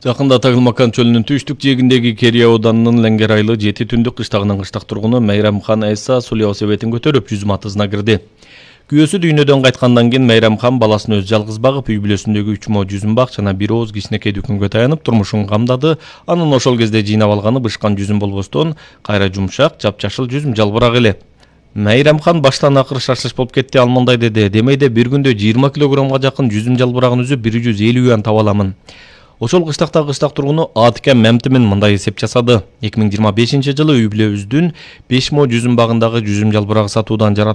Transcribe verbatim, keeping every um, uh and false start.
Жакында Тагылмакан чөлүнүн түштүк жээгиндеги Керия ауданынын Ленгер айлы жети түндүк кыштагынын кыштак тургуну Мейрамхан Эса суу велосипедин көтөрүп жүз матысына кирди. Күйөөсү дүйнөдөн кайткандан кийин Мейрамхан баласын өзү жалгыз багып, үй бүлөсүндөгү үч мо жүзүн бак жана бир ооз кичинекей дүкөнгө таянып турмушун камдады. Анын ошол кезде жыйнап алганы бышкан жүзүм болбостон, кайра жумшак, жапжашыл жүзүм жалбырак эле. Мейрамхан баштан акыр шашлыш болуп кетти, ал мындай деди: "Демейде бир күндө жыйырма килограммга жакын жүзүм жалбырагын үзүп бир жүз элүү юан таба аламын." Ошол кыштактагы кыштак тургуну Атика Мемтимин мындай эсеп жасады. эки миң жыйырма бешинчи жылы үй бүлөбүздүн беш мо жүзүм багындагы жүзүм жалбырагы сатуудан